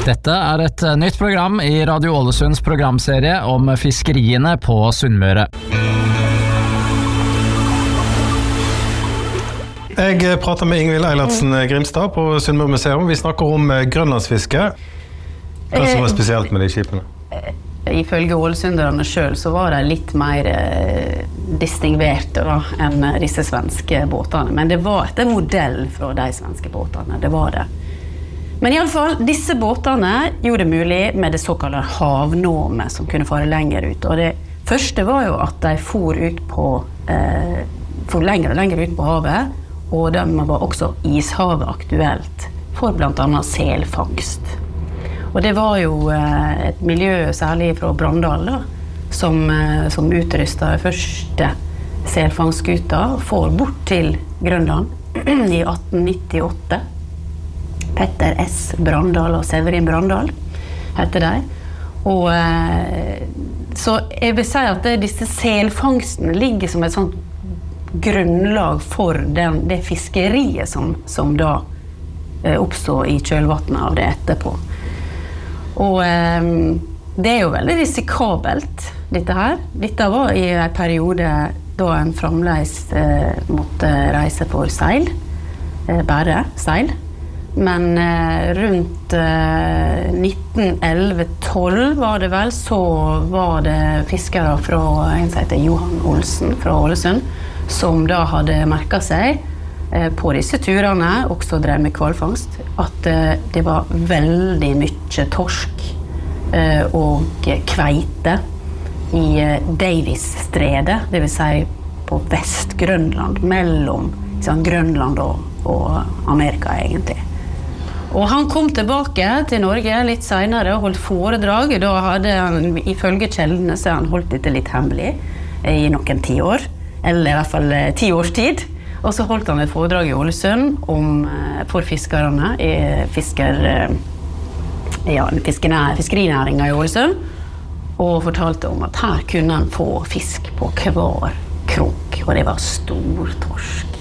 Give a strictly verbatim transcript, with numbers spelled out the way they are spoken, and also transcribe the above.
Dette er et nytt program i Radio Ålesunds programserie om fiskeriene på Sunnmøre. Jeg prater med Ingvild Eilertsen Grimstad på Sunnmøre Museum. Vi snakker om grønlandsfiske. Hva som var spesielt med de skipene? Ifølge ålesunderne selv så var de litt mer eh, distingverte da, enn disse svenske båtene. Men det var etter modell fra de svenske båtene, det var det. Men i alle fall, disse båtene gjorde det mulig med det såkalte havnåmet som kunne fare lenger ut. Og det første var jo at de for ut på, eh, for lenger og lenger ut på havet, og de var også ishavet aktuelt for blant annet selfangst. Og det var jo eh, et miljø, særlig fra Brandal, da, som, eh, som utrustet første selfangstskuta for bort til Grønland i atten nittiåtte. Petter S. Brandal og Severin Brandal heter de. Og eh, så jeg vil si at det, disse selfangstene ligger som et sånt grunnlag for den, det fiskeriet som, som da eh, oppstår i kjølvattnet av det etterpå. Og eh, det er jo veldig risikabelt, dette her. Dette var i en periode da en fremdeles eh, måtte reise for seil, eh, bare seil. Men eh, rundt eh, nitten elleve tolv var det vel, så var det fiskere fra en som heter Johan Olsen fra Ålesund, som da hadde merket seg eh, på disse turene, også drev med kvalfangst, at eh, det var veldig mye torsk eh, og kveite i eh, Davis-stredet, det vil si på Vest-Grønland, mellom liksom, Grønland og, og Amerika egentlig. Og han kom tilbake til Norge litt senere og holdt foredrag. Da hadde han, ifølge kjeldene, så han holdt dette litt hemmelig i noen ti år, eller i hvert fall ti års tid. Og så holdt han et foredrag i Ålesund om, for fiskerne i fisker, ja, fiskerinæringen i Ålesund, og fortalte om at her kunne han få fisk på hver krok, og det var stor torsk.